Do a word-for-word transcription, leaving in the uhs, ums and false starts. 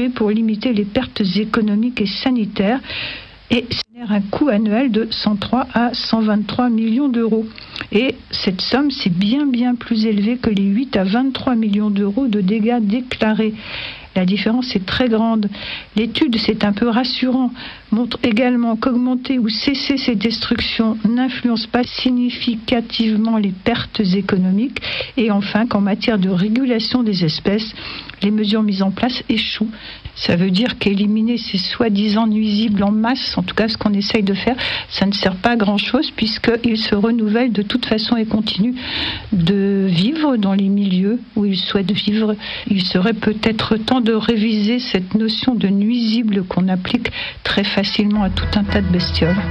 pour limiter les pertes économiques et sanitaires et génère un coût annuel de cent trois à cent vingt-trois millions d'euros. Et cette somme, c'est bien bien plus élevé que les huit à vingt-trois millions d'euros de dégâts déclarés. La différence est très grande. L'étude, c'est un peu rassurant, montre également qu'augmenter ou cesser ces destructions n'influence pas significativement les pertes économiques. Et enfin, qu'en matière de régulation des espèces, les mesures mises en place échouent. Ça veut dire qu'éliminer ces soi-disant nuisibles en masse, en tout cas ce qu'on essaye de faire, ça ne sert pas à grand-chose puisqu'ils se renouvellent de toute façon et continuent de vivre dans les milieux où ils souhaitent vivre. Il serait peut-être temps de réviser cette notion de nuisible qu'on applique très facilement à tout un tas de bestioles.